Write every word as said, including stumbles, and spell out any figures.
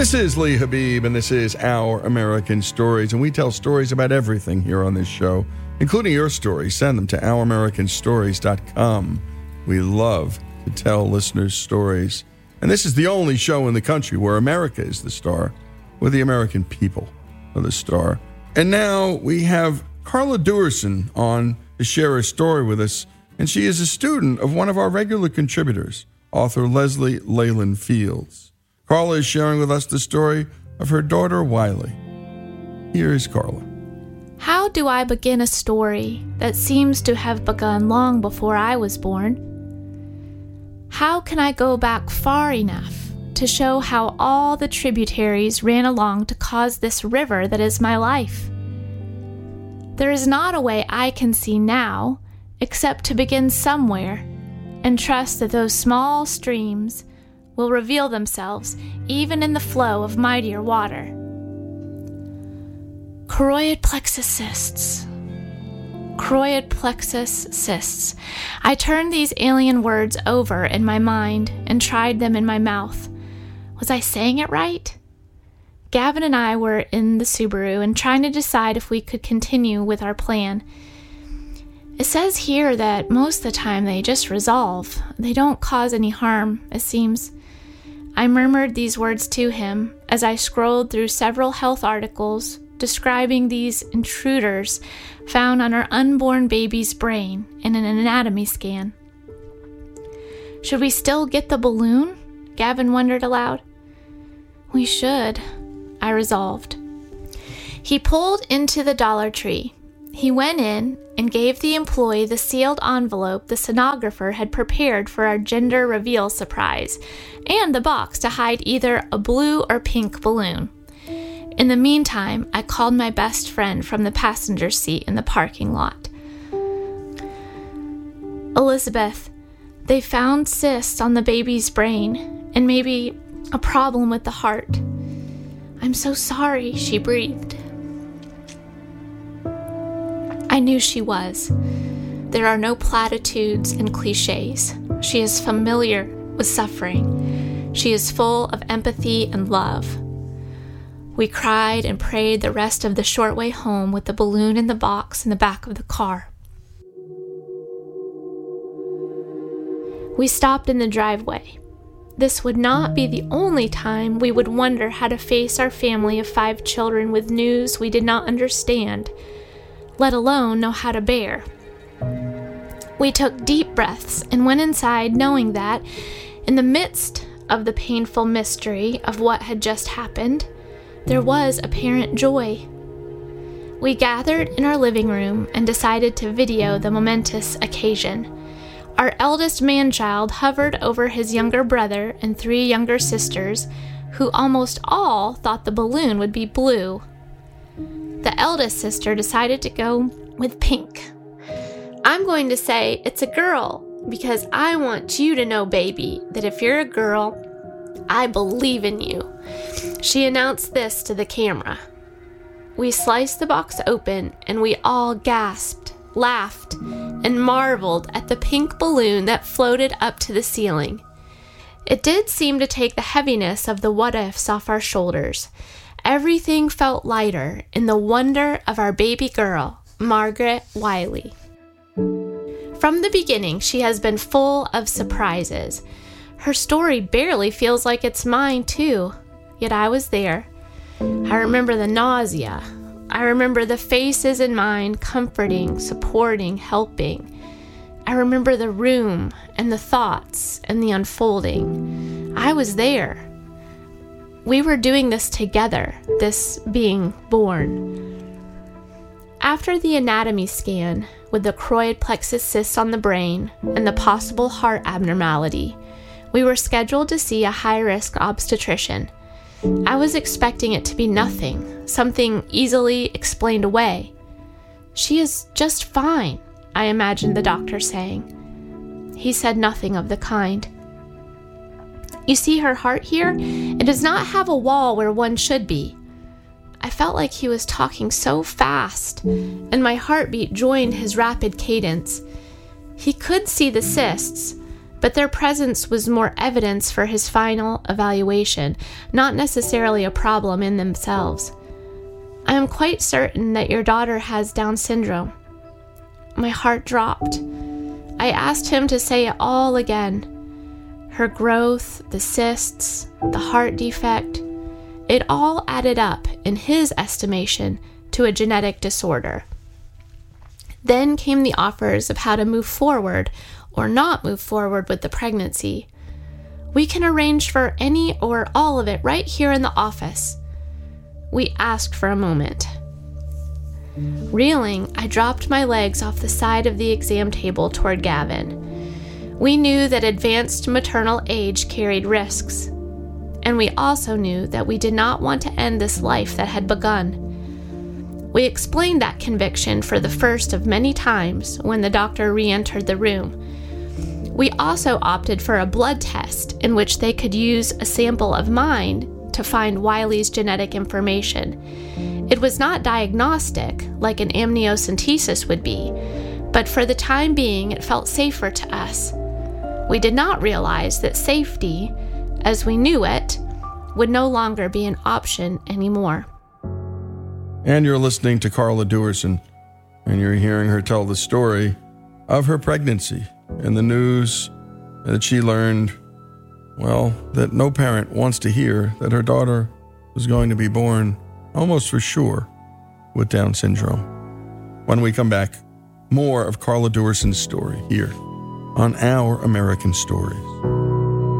This is Lee Habib, and this is Our American Stories, and we tell stories about everything here on this show, including your stories. Send them to our american stories dot com. We love to tell listeners stories, and this is the only show in the country where America is the star, where the American people are the star. And now we have Carla Duerson on to share a story with us, and she is a student of one of our regular contributors, author Leslie Leyland Fields. Carla is sharing with us the story of her daughter, Wiley. Here is Carla. How do I begin a story that seems to have begun long before I was born? How can I go back far enough to show how all the tributaries ran along to cause this river that is my life? There is not a way I can see now except to begin somewhere and trust that those small streams will reveal themselves even in the flow of mightier water. Choroid plexus cysts. Choroid plexus cysts. I turned these alien words over in my mind and tried them in my mouth. Was I saying it right? Gavin and I were in the Subaru and trying to decide if we could continue with our plan. It says here that most of the time they just resolve. They don't cause any harm, it seems. I murmured these words to him as I scrolled through several health articles describing these intruders found on our unborn baby's brain in an anatomy scan. Should we still get the balloon? Gavin wondered aloud. We should, I resolved. He pulled into the Dollar Tree. He went in and gave the employee the sealed envelope the sonographer had prepared for our gender reveal surprise, and the box to hide either a blue or pink balloon. In the meantime, I called my best friend from the passenger seat in the parking lot. Elizabeth, they found cysts on the baby's brain, and maybe a problem with the heart. I'm so sorry, she breathed. I knew she was. There are no platitudes and cliches. She is familiar with suffering. She is full of empathy and love. We cried and prayed the rest of the short way home with the balloon in the box in the back of the car. We stopped in the driveway. This would not be the only time we would wonder how to face our family of five children with news we did not understand, let alone know how to bear. We took deep breaths and went inside knowing that, in the midst of the painful mystery of what had just happened, there was apparent joy. We gathered in our living room and decided to video the momentous occasion. Our eldest man-child hovered over his younger brother and three younger sisters, who almost all thought the balloon would be blue. The eldest sister decided to go with pink. I'm going to say it's a girl because I want you to know, baby, that if you're a girl, I believe in you. She announced this to the camera. We sliced the box open and we all gasped, laughed, and marveled at the pink balloon that floated up to the ceiling. It did seem to take the heaviness of the what-ifs off our shoulders. Everything felt lighter in the wonder of our baby girl, Margaret Wiley. From the beginning, she has been full of surprises. Her story barely feels like it's mine, too. Yet I was there. I remember the nausea. I remember the faces in mine, comforting, supporting, helping. I remember the room and the thoughts and the unfolding. I was there. We were doing this together, this being born. After the anatomy scan, with the choroid plexus cyst on the brain and the possible heart abnormality, we were scheduled to see a high-risk obstetrician. I was expecting it to be nothing, something easily explained away. She is just fine, I imagined the doctor saying. He said nothing of the kind. You see her heart here? It does not have a wall where one should be. I felt like he was talking so fast, and my heartbeat joined his rapid cadence. He could see the cysts, but their presence was more evidence for his final evaluation, not necessarily a problem in themselves. I am quite certain that your daughter has Down syndrome. My heart dropped. I asked him to say it all again. Her growth, the cysts, the heart defect, it all added up, in his estimation, to a genetic disorder. Then came the offers of how to move forward or not move forward with the pregnancy. We can arrange for any or all of it right here in the office. We asked for a moment. Reeling, I dropped my legs off the side of the exam table toward Gavin. We knew that advanced maternal age carried risks, and we also knew that we did not want to end this life that had begun. We explained that conviction for the first of many times when the doctor re-entered the room. We also opted for a blood test in which they could use a sample of mine to find Wiley's genetic information. It was not diagnostic like an amniocentesis would be, but for the time being it felt safer to us. We did not realize that safety, as we knew it, would no longer be an option anymore. And you're listening to Carla Dewerson, and you're hearing her tell the story of her pregnancy and the news that she learned, well, that no parent wants to hear that her daughter was going to be born, almost for sure, with Down syndrome. When we come back, more of Carla Dewerson's story here on Our American Stories.